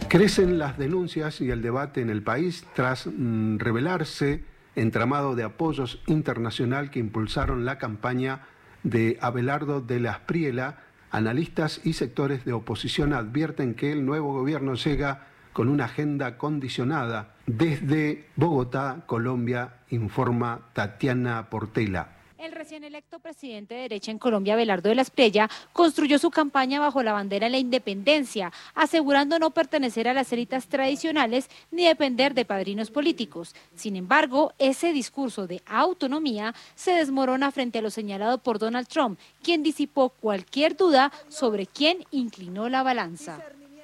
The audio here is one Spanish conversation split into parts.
Crecen las denuncias y el debate en el país tras revelarse entramado de apoyos internacional que impulsaron la campaña de Abelardo de la Espriella. Analistas y sectores de oposición advierten que el nuevo gobierno llega con una agenda condicionada. Desde Bogotá, Colombia, informa Tatiana Portela. El recién electo presidente de derecha en Colombia, Abelardo de la Espriella, construyó su campaña bajo la bandera de la independencia, asegurando no pertenecer a las élites tradicionales ni depender de padrinos políticos. Sin embargo, ese discurso de autonomía se desmorona frente a lo señalado por Donald Trump, quien disipó cualquier duda sobre quién inclinó la balanza.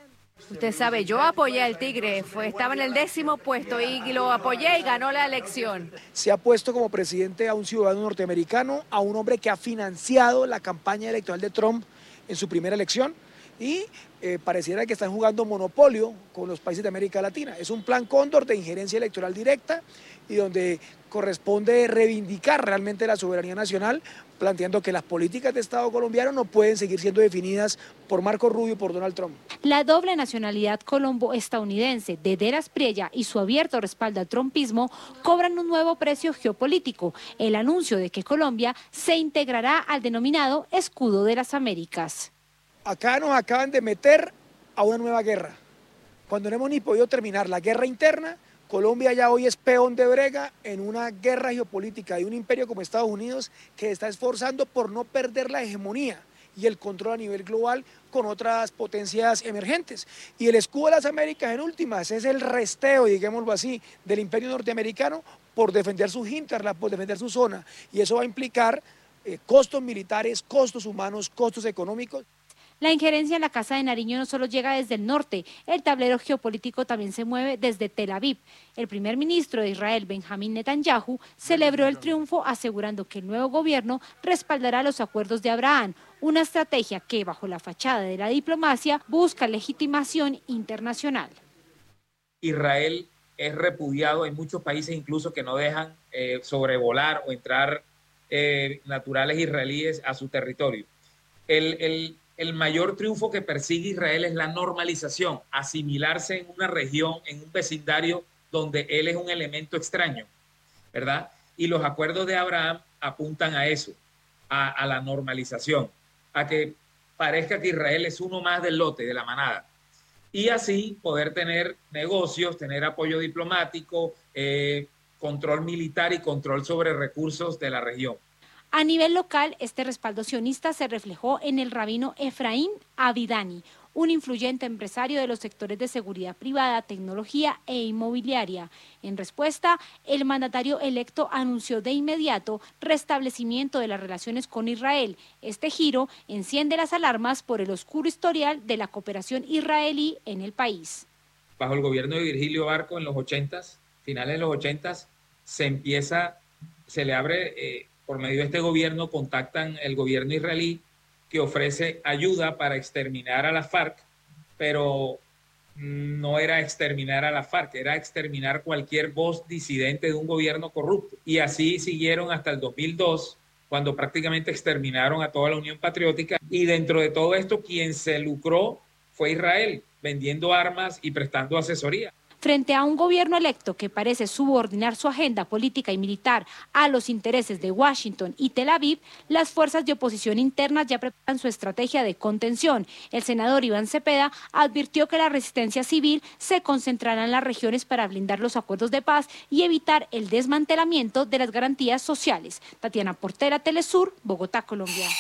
Usted sabe, yo apoyé al Tigre, estaba en el 10º puesto y lo apoyé y ganó la elección. Se ha puesto como presidente a un ciudadano norteamericano, a un hombre que ha financiado la campaña electoral de Trump en su primera elección y pareciera que están jugando monopolio con los países de América Latina. Es un plan cóndor de injerencia electoral directa y donde corresponde reivindicar realmente la soberanía nacional, planteando que las políticas de Estado colombiano no pueden seguir siendo definidas por Marco Rubio y por Donald Trump. La doble nacionalidad colombo-estadounidense de de la Espriella y su abierto respaldo al trumpismo cobran un nuevo precio geopolítico, el anuncio de que Colombia se integrará al denominado Escudo de las Américas. Acá nos acaban de meter a una nueva guerra. Cuando no hemos ni podido terminar la guerra interna, Colombia ya hoy es peón de brega en una guerra geopolítica de un imperio como Estados Unidos que se está esforzando por no perder la hegemonía y el control a nivel global con otras potencias emergentes. Y el Escudo de las Américas, en últimas, es el resteo, digámoslo así, del imperio norteamericano por defender sus hinterlands, por defender su zona. Y eso va a implicar costos militares, costos humanos, costos económicos. La injerencia en la Casa de Nariño no solo llega desde el norte, el tablero geopolítico también se mueve desde Tel Aviv. El primer ministro de Israel, Benjamín Netanyahu, celebró el triunfo asegurando que el nuevo gobierno respaldará los acuerdos de Abraham, una estrategia que, bajo la fachada de la diplomacia, busca legitimación internacional. Israel es repudiado, hay muchos países incluso que no dejan sobrevolar o entrar naturales israelíes a su territorio. El mayor triunfo que persigue Israel es la normalización, asimilarse en una región, en un vecindario donde él es un elemento extraño, ¿verdad? Y los acuerdos de Abraham apuntan a eso, a la normalización, a que parezca que Israel es uno más del lote, de la manada. Y así poder tener negocios, tener apoyo diplomático, control militar y control sobre recursos de la región. A nivel local, este respaldo sionista se reflejó en el rabino Efraín Avidani, un influyente empresario de los sectores de seguridad privada, tecnología e inmobiliaria. En respuesta, el mandatario electo anunció de inmediato restablecimiento de las relaciones con Israel. Este giro enciende las alarmas por el oscuro historial de la cooperación israelí en el país. Bajo el gobierno de Virgilio Barco en los 80s, finales de los 80s, se le abre... por medio de este gobierno contactan el gobierno israelí que ofrece ayuda para exterminar a la FARC, pero no era exterminar a la FARC, era exterminar cualquier voz disidente de un gobierno corrupto. Y así siguieron hasta el 2002, cuando prácticamente exterminaron a toda la Unión Patriótica. Y dentro de todo esto, quien se lucró fue Israel, vendiendo armas y prestando asesoría. Frente a un gobierno electo que parece subordinar su agenda política y militar a los intereses de Washington y Tel Aviv, las fuerzas de oposición internas ya preparan su estrategia de contención. El senador Iván Cepeda advirtió que la resistencia civil se concentrará en las regiones para blindar los acuerdos de paz y evitar el desmantelamiento de las garantías sociales. Tatiana Portela, Telesur, Bogotá, Colombia.